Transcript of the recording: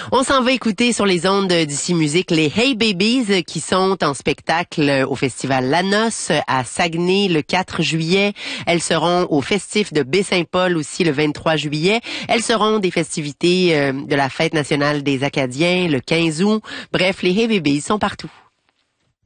On s'en va écouter sur les ondes d'ici musique les Hey Babies qui sont en spectacle au festival La Noce à Saguenay le 4 juillet. Elles seront au festif de Baie-Saint-Paul aussi le 23 juillet. Elles seront des festivités de la Fête nationale des Acadiens le 15 août. Bref, les Hey Babies sont partout.